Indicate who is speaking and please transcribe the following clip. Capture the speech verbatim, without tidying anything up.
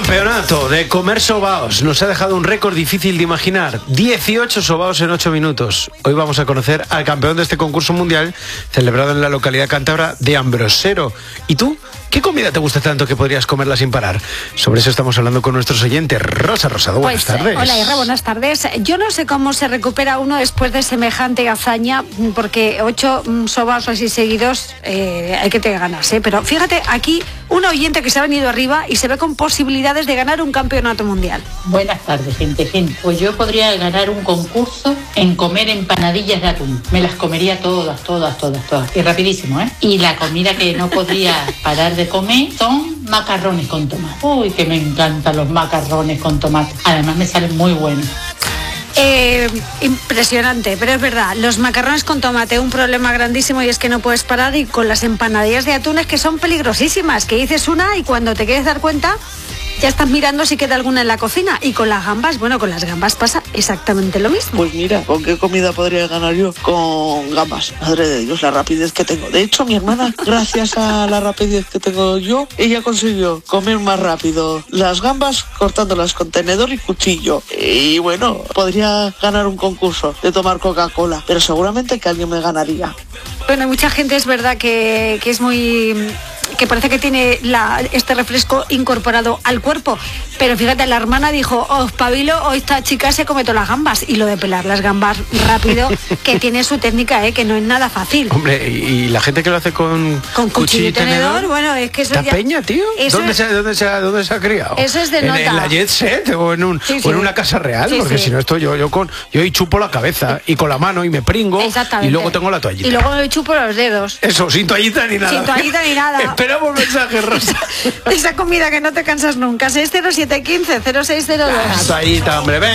Speaker 1: Campeonato de comer sobaos. Nos ha dejado un récord difícil de imaginar. dieciocho sobaos en ocho minutos. Hoy vamos a conocer al campeón de este concurso mundial celebrado en la localidad cántabra de Ambrosero. ¿Y tú? ¿Qué comida te gusta tanto que podrías comerla sin parar? Sobre eso estamos hablando con nuestros oyentes. Rosa Rosado, buenas
Speaker 2: pues,
Speaker 1: tardes.
Speaker 2: Hola, Irra, buenas tardes. Yo no sé cómo se recupera uno después de semejante hazaña, porque ocho mm, sobaos así seguidos eh, hay que tener ganas, ¿eh? Pero fíjate, aquí un oyente que se ha venido arriba y se ve con posibilidades de ganar un campeonato mundial.
Speaker 3: Buenas tardes, gente, gente. Pues yo podría ganar un concurso en comer empanadillas de atún. Me las comería todas, todas, todas, todas. Y rapidísimo, ¿eh? Y la comida que no podría parar de comer son macarrones con tomate. Uy, que me encantan los macarrones con tomate. Además me salen muy buenos.
Speaker 2: Eh, impresionante, pero es verdad, los macarrones con tomate, un problema grandísimo y es que no puedes parar, y con las empanadillas de atunes que son peligrosísimas, que dices una y cuando te quieres dar cuenta ya estás mirando si queda alguna en la cocina. Y con las gambas, bueno, con las gambas pasa exactamente lo mismo.
Speaker 4: Pues mira, ¿con qué comida podría ganar yo? Con gambas. Madre de Dios, la rapidez que tengo. De hecho, mi hermana, gracias a la rapidez que tengo yo, ella consiguió comer más rápido las gambas cortándolas con tenedor y cuchillo. Y bueno, podría ganar un concurso de tomar Coca-Cola, pero seguramente que alguien me ganaría.
Speaker 2: Bueno, mucha gente es verdad que, que es muy... que parece que tiene la, este refresco incorporado al cuerpo, pero fíjate, la hermana dijo, oh, pabilo, hoy esta chica se come todas las gambas, y lo de pelar las gambas rápido, que tiene su técnica, ¿eh? Que no es nada fácil.
Speaker 1: Hombre, y la gente que lo hace con,
Speaker 2: con cuchillo y tenedor, tenedor, bueno, es que eso
Speaker 1: ya...
Speaker 2: ya...
Speaker 1: peña, tío? ¿Dónde,
Speaker 2: es...
Speaker 1: se, dónde, se, ¿Dónde se ha criado?
Speaker 2: Eso es de nota.
Speaker 1: ¿En, en la Jet Set o en, un,
Speaker 2: sí, sí.
Speaker 1: o en una casa real? Sí, porque sí. Si no, esto yo, yo, con, yo y chupo la cabeza y con la mano y me pringo y luego tengo la toallita.
Speaker 2: Y luego me chupo los dedos.
Speaker 1: Eso, sin toallita ni nada.
Speaker 2: Sin toallita ni nada.
Speaker 1: Esperamos mensajes, Rosa.
Speaker 2: Esa comida que no te cansas nunca. seis cero siete uno cinco cero seis cero dos.
Speaker 1: Ah, toallita, hombre, ven.